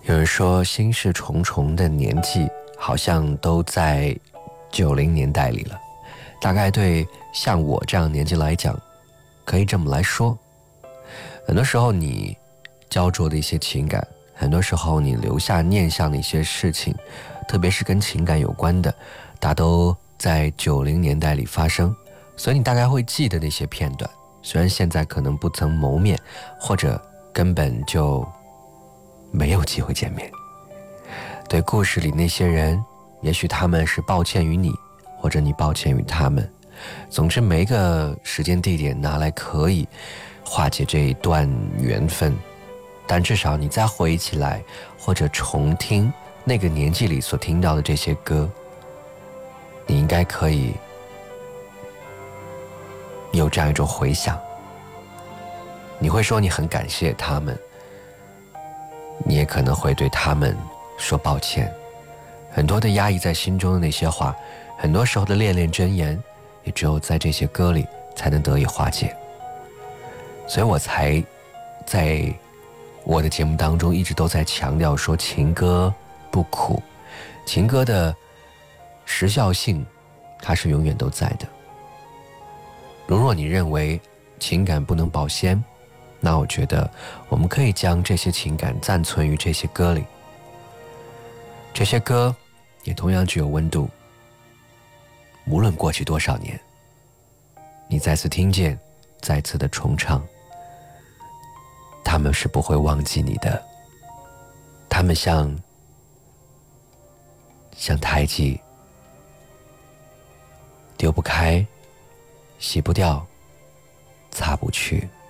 有人说心事重重的年纪好像都在90年代里了，大概对像我这样年纪来讲可以这么来说。很多时候你焦灼的一些情感，很多时候你留下念想的一些事情，特别是跟情感有关的，大都在90年代里发生，所以你大概会记得那些片段，虽然现在可能不曾谋面，或者根本就没有机会见面。对故事里那些人，也许他们是抱歉于你，或者你抱歉于他们，总之每一个时间地点拿来可以化解这一段缘分，但至少你再回忆起来，或者重听那个年纪里所听到的这些歌，你应该可以有这样一种回想。你会说你很感谢他们，你也可能会对他们说抱歉。很多的压抑在心中的那些话，很多时候的恋恋真言，也只有在这些歌里才能得以化解。所以我才在我的节目当中一直都在强调说，情歌不苦，情歌的时效性它是永远都在的。如若你认为情感不能保鲜，那我觉得我们可以将这些情感暂存于这些歌里，这些歌也同样具有温度。无论过去多少年，你再次听见，再次的重唱，他们是不会忘记你的。他们像胎记，丢不开，洗不掉，擦不去。